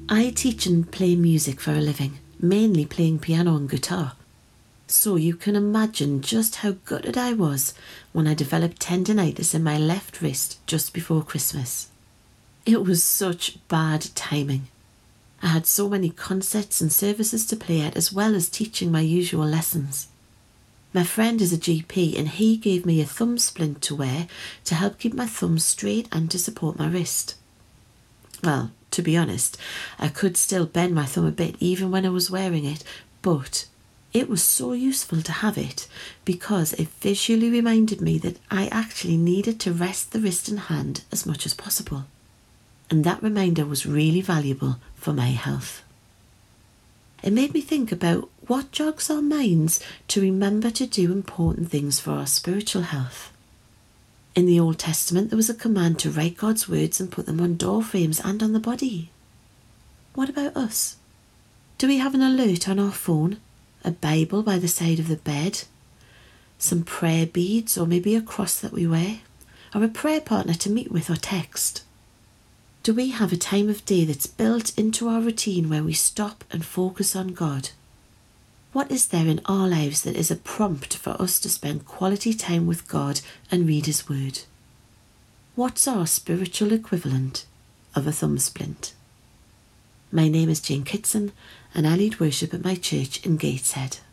I teach and play music for a living, mainly playing piano and guitar. So you can imagine just how gutted I was when I developed tendinitis in my left wrist just before Christmas. It was such bad timing. I had so many concerts and services to play at, as well as teaching my usual lessons. My friend is a GP and he gave me a thumb splint to wear to help keep my thumb straight and to support my wrist. Well, to be honest, I could still bend my thumb a bit even when I was wearing it, but it was so useful to have it because it visually reminded me that I actually needed to rest the wrist and hand as much as possible. And that reminder was really valuable for my health. It made me think about what jogs our minds to remember to do important things for our spiritual health. In the Old Testament, there was a command to write God's words and put them on door frames and on the body. What about us? Do we have an alert on our phone, a Bible by the side of the bed, some prayer beads or maybe a cross that we wear, or a prayer partner to meet with or text? Do we have a time of day that's built into our routine where we stop and focus on God? What is there in our lives that is a prompt for us to spend quality time with God and read His Word? What's our spiritual equivalent of a thumb splint? My name is Jane Kitson and I lead worship at my church in Gateshead.